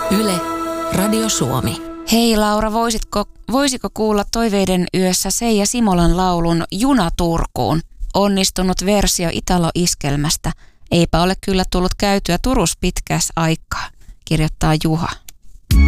Yle, Radio Suomi. Hei Laura, voisiko kuulla Toiveiden yössä Seija Simolan laulun Juna Turkuun? Onnistunut versio Italo-iskelmästä. Eipä ole kyllä tullut käytyä Turus pitkäs aikaa, kirjoittaa Juha.